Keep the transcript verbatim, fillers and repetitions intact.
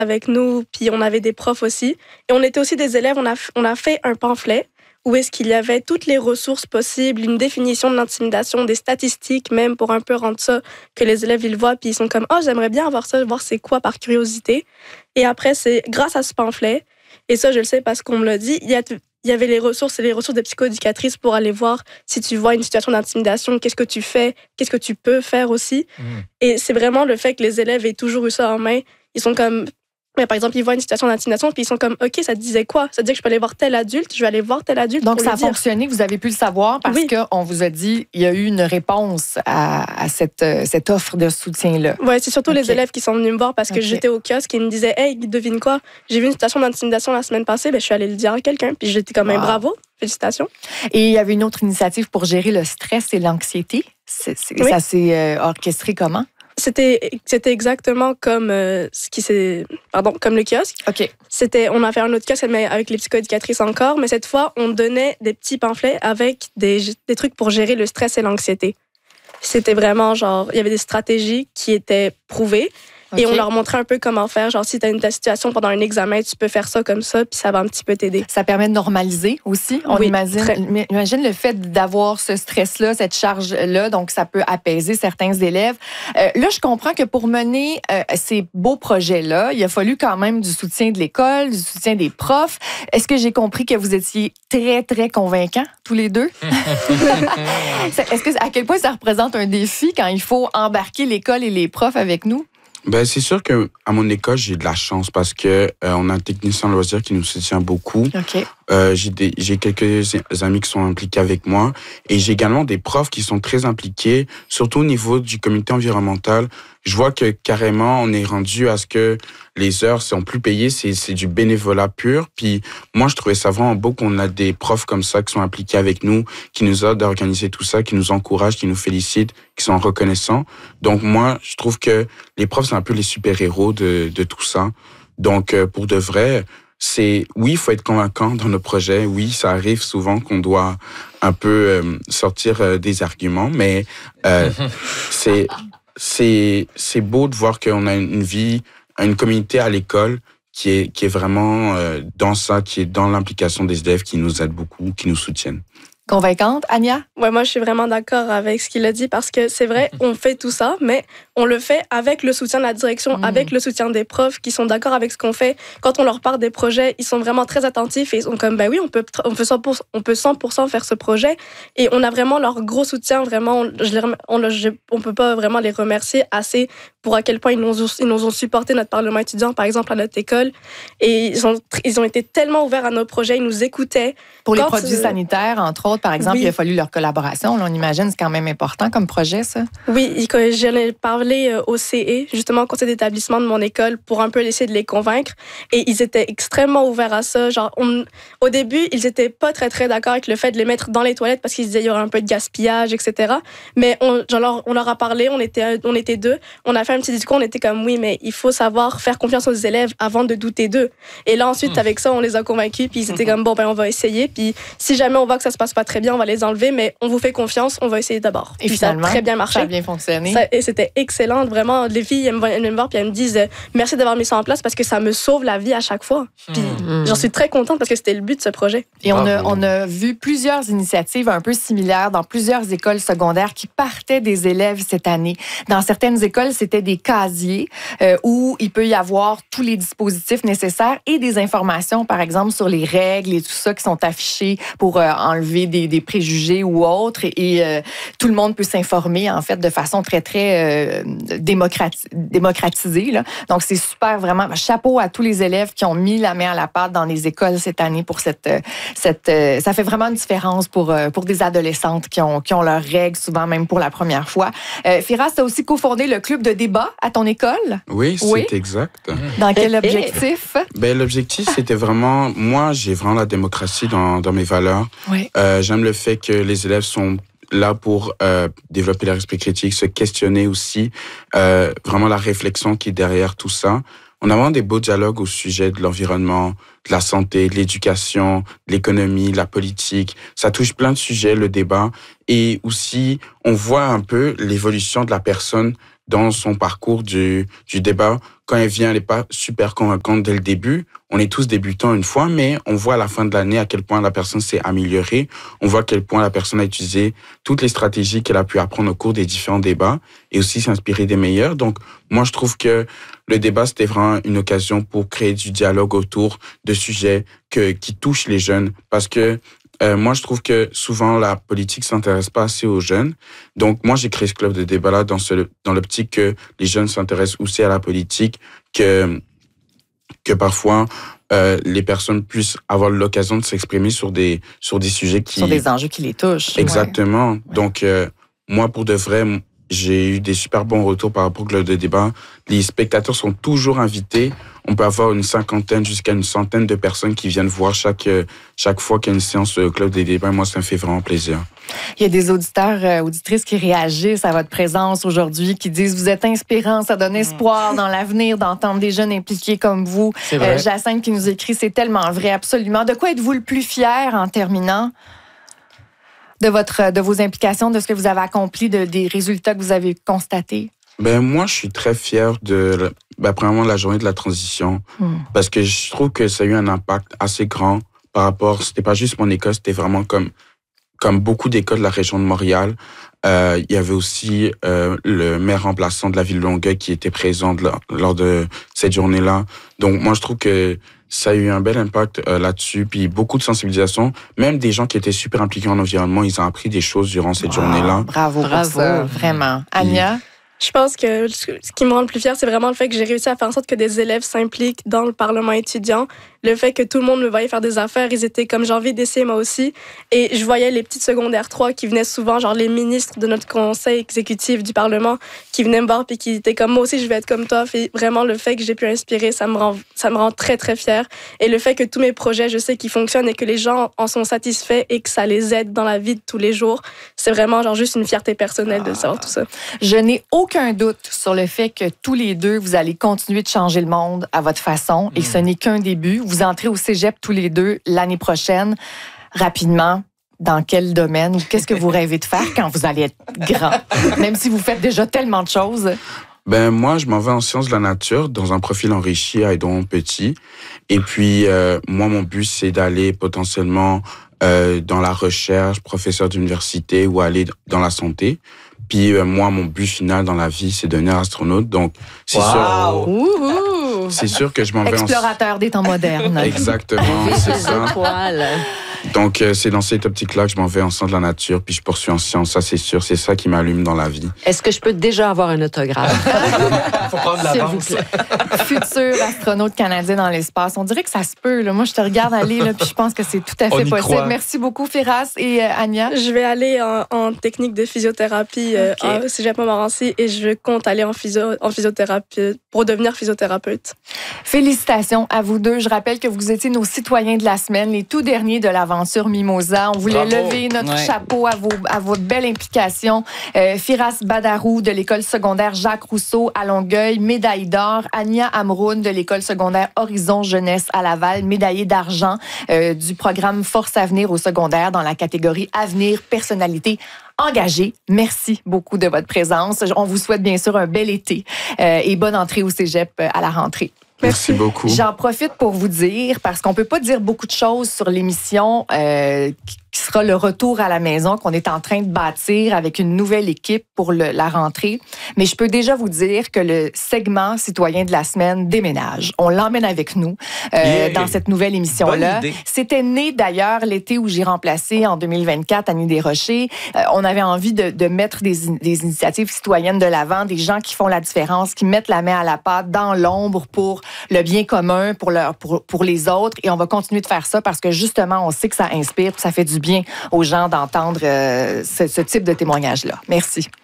avec nous, puis on avait des profs aussi. Et on était aussi des élèves, on a, on a fait un pamphlet où est-ce qu'il y avait toutes les ressources possibles, une définition de l'intimidation, des statistiques même pour un peu rendre ça, que les élèves ils le voient, puis ils sont comme « Ah, oh, j'aimerais bien avoir ça, voir c'est quoi par curiosité. » Et après, c'est grâce à ce pamphlet, et ça je le sais parce qu'on me l'a dit, il y a... Il y avait les ressources et les ressources des psychoéducatrices pour aller voir si tu vois une situation d'intimidation, qu'est-ce que tu fais, qu'est-ce que tu peux faire aussi. Mmh. Et c'est vraiment le fait que les élèves aient toujours eu ça en main. Ils sont comme... Mais par exemple, ils voient une situation d'intimidation, puis ils sont comme, OK, ça te disait quoi? Ça te dit que je peux aller voir tel adulte, je vais aller voir tel adulte. Donc, pour ça a lui dire. fonctionné, vous avez pu le savoir parce oui. qu'on vous a dit il y a eu une réponse à, à cette, cette offre de soutien-là. Oui, c'est surtout okay. les élèves qui sont venus me voir parce que okay. j'étais au kiosque et ils me disaient, hey, devine quoi? J'ai vu une situation d'intimidation la semaine passée, ben, je suis allée le dire à quelqu'un, puis j'étais comme, wow. bravo, félicitations. Et il y avait une autre initiative pour gérer le stress et l'anxiété. C'est, c'est, oui. Ça s'est euh, orchestré comment? C'était, c'était exactement comme euh, ce qui s'est, pardon, comme le kiosque. OK. C'était, on a fait un autre kiosque, mais avec les psychoéducatrices encore, mais cette fois, on donnait des petits pamphlets avec des, des trucs pour gérer le stress et l'anxiété. C'était vraiment genre, il y avait des stratégies qui étaient prouvées. Okay. Et on leur montrait un peu comment faire. Genre, si tu as une ta situation pendant un examen, tu peux faire ça comme ça, puis ça va un petit peu t'aider. Ça permet de normaliser aussi. On oui, imagine, très... imagine le fait d'avoir ce stress-là, cette charge-là, donc ça peut apaiser certains élèves. Euh, là, je comprends que pour mener euh, ces beaux projets-là, il a fallu quand même du soutien de l'école, du soutien des profs. Est-ce que j'ai compris que vous étiez très, très convaincants, tous les deux? Est-ce que, à quel point ça représente un défi quand il faut embarquer l'école et les profs avec nous? Ben, c'est sûr que à mon école, j'ai de la chance parce que euh, on a un technicien loisir qui nous soutient beaucoup. Okay. Euh, j'ai, des, j'ai quelques amis qui sont impliqués avec moi et j'ai également des profs qui sont très impliqués, surtout au niveau du comité environnemental. Je vois que carrément, on est rendu à ce que les heures sont plus payées, c'est, c'est du bénévolat pur. Puis moi, je trouvais ça vraiment beau qu'on a des profs comme ça qui sont impliqués avec nous, qui nous aident à organiser tout ça, qui nous encouragent, qui nous félicitent, qui sont reconnaissants. Donc moi, je trouve que les profs, c'est un peu les super-héros de, de tout ça. Donc euh, pour de vrai, c'est oui, il faut être convaincant dans nos projets. Oui, ça arrive souvent qu'on doit un peu euh, sortir euh, des arguments, mais euh, c'est... C'est, c'est beau de voir qu'on a une vie, une communauté à l'école qui est, qui est vraiment euh, dans ça, qui est dans l'implication des élèves, qui nous aident beaucoup, qui nous soutiennent. Convaincante, Ania? Ouais, moi, je suis vraiment d'accord avec ce qu'il a dit parce que c'est vrai, on fait tout ça, mais on le fait avec le soutien de la direction, mmh. avec le soutien des profs qui sont d'accord avec ce qu'on fait. Quand on leur parle des projets, ils sont vraiment très attentifs et ils sont comme, ben oui, on peut, on peut, cent pour cent, on peut cent pour cent faire ce projet. Et on a vraiment leur gros soutien, vraiment, je les, on ne peut pas vraiment les remercier assez pour à quel point ils nous, ont, ils nous ont supporté notre parlement étudiant, par exemple, à notre école. Et ils ont, ils ont été tellement ouverts à nos projets, ils nous écoutaient. Pour les Quand produits euh, sanitaires, entre autres, par exemple, oui. il a fallu leur collaboration. Là, on imagine c'est quand même important comme projet, ça. Oui, j'en ai parlé au C E, justement, au conseil d'établissement de mon école, pour un peu essayer de les convaincre. Et ils étaient extrêmement ouverts à ça. Genre, on, au début, ils n'étaient pas très, très d'accord avec le fait de les mettre dans les toilettes parce qu'ils disaient qu'il y aurait un peu de gaspillage, et cetera. Mais on, genre, on leur a parlé, on était, on était deux. On a fait un petit discours, on était comme, oui, mais il faut savoir faire confiance aux élèves avant de douter d'eux. Et là, ensuite, mmh. avec ça, on les a convaincus. Puis ils étaient comme, bon, ben, on va essayer. Puis si jamais on voit que ça se passe pas très bien, on va les enlever, mais on vous fait confiance, on va essayer d'abord. Et puis finalement, ça a très bien marché. Ça a bien fonctionné. Ça, et c'était excellent, vraiment. Les filles, elles me, elles me voir, puis elles me disent, merci d'avoir mis ça en place parce que ça me sauve la vie à chaque fois. Puis mmh. j'en suis très contente parce que c'était le but de ce projet. Et on a, on a vu plusieurs initiatives un peu similaires dans plusieurs écoles secondaires qui partaient des élèves cette année. Dans certaines écoles, c'était des casiers euh, où il peut y avoir tous les dispositifs nécessaires et des informations, par exemple, sur les règles et tout ça qui sont affichées pour euh, enlever des, des préjugés ou autres. Et, et euh, tout le monde peut s'informer, en fait, de façon très, très euh, démocrati- démocratisée. Là. Donc, c'est super, vraiment. Chapeau à tous les élèves qui ont mis la main à la pâte dans les écoles cette année pour cette... cette euh, ça fait vraiment une différence pour, euh, pour des adolescentes qui ont, qui ont leurs règles, souvent même pour la première fois. Euh, Firas, tu as aussi cofondé le club de débat à ton école? Oui, c'est oui. exact. Dans quel objectif? Ben, l'objectif, c'était vraiment... Moi, j'ai vraiment la démocratie dans, dans mes valeurs. Oui. Euh, j'aime le fait que les élèves sont là pour euh, développer leur esprit critique, se questionner aussi, euh, vraiment la réflexion qui est derrière tout ça. On a vraiment des beaux dialogues au sujet de l'environnement, de la santé, de l'éducation, de l'économie, de la politique. Ça touche plein de sujets, le débat. Et aussi, on voit un peu l'évolution de la personne dans son parcours du, du débat, quand elle vient, elle n'est pas super convaincante dès le début. On est tous débutants une fois, mais on voit à la fin de l'année à quel point la personne s'est améliorée. On voit à quel point la personne a utilisé toutes les stratégies qu'elle a pu apprendre au cours des différents débats et aussi s'inspirer des meilleurs. Donc, moi, je trouve que le débat, c'était vraiment une occasion pour créer du dialogue autour de sujets que, qui touchent les jeunes. Parce que euh, moi, je trouve que souvent, la politique s'intéresse pas assez aux jeunes. Donc, moi, j'ai créé ce club de débat-là dans, ce, dans l'optique que les jeunes s'intéressent aussi à la politique, que... que parfois euh, les personnes puissent avoir l'occasion de s'exprimer sur des sur des sujets qui sur des enjeux qui les touchent. Exactement. Ouais. Donc euh, moi pour de vrai, j'ai eu des super bons retours par rapport au club de débat. Les spectateurs sont toujours invités. On peut avoir une cinquantaine jusqu'à une centaine de personnes qui viennent voir chaque chaque fois qu'il y a une séance au club des débats. Moi, ça me fait vraiment plaisir. Il y a des auditeurs, euh, auditrices qui réagissent à votre présence aujourd'hui, qui disent vous êtes inspirant, ça donne espoir dans l'avenir d'entendre des jeunes impliqués comme vous. C'est vrai. Euh, Jacinthe qui nous écrit, c'est tellement vrai, absolument. De quoi êtes-vous le plus fier en terminant? De, votre, de vos implications, de ce que vous avez accompli, de, des résultats que vous avez constatés? Ben moi, je suis très fier de, ben, premièrement, la journée de la transition, hmm. parce que je trouve que ça a eu un impact assez grand par rapport, c'était pas juste mon école, c'était vraiment comme, comme beaucoup d'écoles de la région de Montréal. Euh, il y avait aussi euh, le maire remplaçant de la ville de Longueuil qui était présent de, lors de cette journée-là. Donc moi, je trouve que ça a eu un bel impact euh, là-dessus, puis beaucoup de sensibilisation. Même des gens qui étaient super impliqués en environnement, ils ont appris des choses durant cette wow, journée-là. Bravo, bravo, pour ça, vraiment. Anya? Je pense que ce qui me rend le plus fière, c'est vraiment le fait que j'ai réussi à faire en sorte que des élèves s'impliquent dans le Parlement étudiant. Le fait que tout le monde me voyait faire des affaires, ils étaient comme j'ai envie d'essayer moi aussi. Et je voyais les petites secondaires trois qui venaient souvent, genre les ministres de notre conseil exécutif du Parlement, qui venaient me voir puis qui étaient comme moi aussi, je vais être comme toi. Et vraiment, le fait que j'ai pu inspirer, ça me rend, ça me rend très, très fière. Et le fait que tous mes projets, je sais qu'ils fonctionnent et que les gens en sont satisfaits et que ça les aide dans la vie de tous les jours, c'est vraiment genre juste une fierté personnelle de savoir tout ça. Je n'ai aucun doute sur le fait que tous les deux, vous allez continuer de changer le monde à votre façon et que ce n'est qu'un début. Vous entrez au cégep tous les deux l'année prochaine. Rapidement, dans quel domaine ou qu'est-ce que vous rêvez de faire quand vous allez être grand, même si vous faites déjà tellement de choses? Ben moi, je m'en vais en sciences de la nature dans un profil enrichi à Édouard Petit. Et puis, euh, moi, mon but, c'est d'aller potentiellement euh, dans la recherche, professeur d'université ou aller dans la santé. Puis euh, moi, mon but final dans la vie, c'est devenir astronaute. Donc, c'est wow. sûr... Ouh. C'est sûr que je m'en vais... Explorateur en... des temps modernes. Exactement, c'est ça. Donc, euh, c'est dans cette optique-là que je m'en vais en sciences de la nature, puis je poursuis en sciences, ça c'est sûr, c'est ça qui m'allume dans la vie. Est-ce que je peux déjà avoir un autographe? Faut prendre l'avance. Futur astronaute canadien dans l'espace. On dirait que ça se peut. Là. Moi, je te regarde aller, là, puis je pense que c'est tout à fait possible. Croit. Merci beaucoup, Firas et euh, Anya. Je vais aller en, en technique de physiothérapie euh, okay. au Cégep Montmorency et je compte aller en, physio, en physiothérapie pour devenir physiothérapeute. Félicitations à vous deux. Je rappelle que vous étiez nos citoyens de la semaine, les tout derniers de l'aventure Mimosa. On voulait Bravo. lever notre ouais. chapeau à, vos, à votre belle implication. Euh, Firas Badarou de l'école secondaire Jacques Rousseau à Longueuil, médaille d'or. Anya Amroun de l'école secondaire Horizon Jeunesse à Laval, médaillée d'argent euh, du programme Force Avenir au secondaire dans la catégorie Avenir Personnalité engagée. Merci beaucoup de votre présence. On vous souhaite bien sûr un bel été euh, et bonne entrée au cégep à la rentrée. Merci beaucoup. J'en profite pour vous dire, parce qu'on peut pas dire beaucoup de choses sur l'émission euh, qui sera le retour à la maison qu'on est en train de bâtir avec une nouvelle équipe pour le, la rentrée. Mais je peux déjà vous dire que le segment citoyen de la semaine déménage. On l'emmène avec nous euh, yeah. dans cette nouvelle émission-là. C'était né d'ailleurs l'été où j'ai remplacé en deux mille vingt-quatre Annie Desrochers. Euh, on avait envie de, de mettre des, des initiatives citoyennes de l'avant, des gens qui font la différence, qui mettent la main à la pâte dans l'ombre pour le bien commun, pour, leur, pour, pour les autres. Et on va continuer de faire ça parce que justement, on sait que ça inspire, ça fait du bien aux gens d'entendre euh, ce, ce type de témoignage-là. Merci.